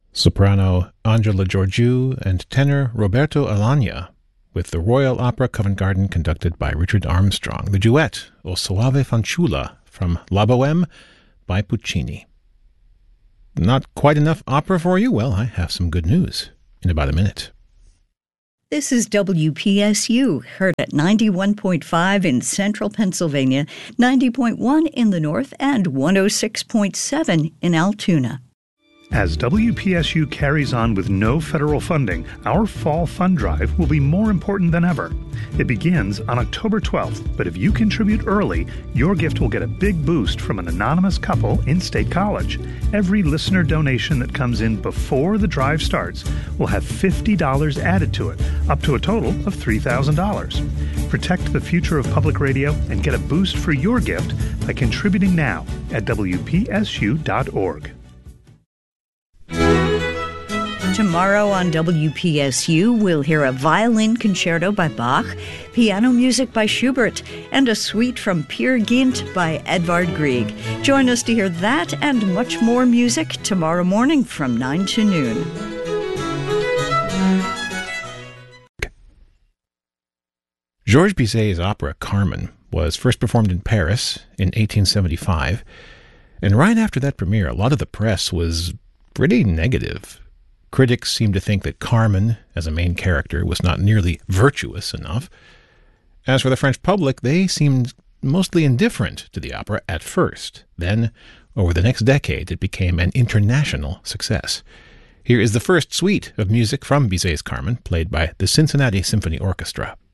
soprano Angela Georgiou and tenor Roberto Alagna, with the Royal Opera Covent Garden conducted by Richard Armstrong. The duet, O Soave Fanciulla, from La Bohème by Puccini. Not quite enough opera for you? Well, I have some good news in about a minute. This is WPSU, heard at 91.5 in central Pennsylvania, 90.1 in the north, and 106.7 in Altoona. As WPSU carries on with no federal funding, our fall fund drive will be more important than ever. It begins on October 12th, but if you contribute early, your gift will get a big boost from an anonymous couple in State College. Every listener donation that comes in before the drive starts will have $50 added to it, up to a total of $3,000. Protect the future of public radio and get a boost for your gift by contributing now at WPSU.org. Tomorrow on WPSU, we'll hear a violin concerto by Bach, piano music by Schubert, and a suite from Peer Gynt by Edvard Grieg. Join us to hear that and much more music tomorrow morning from 9 to noon. Georges Bizet's opera Carmen was first performed in Paris in 1875, and right after that premiere, a lot of the press was pretty negative. Critics seemed to think that Carmen, as a main character, was not nearly virtuous enough. As for the French public, they seemed mostly indifferent to the opera at first. Then, over the next decade, it became an international success. Here is the first suite of music from Bizet's Carmen, played by the Cincinnati Symphony Orchestra.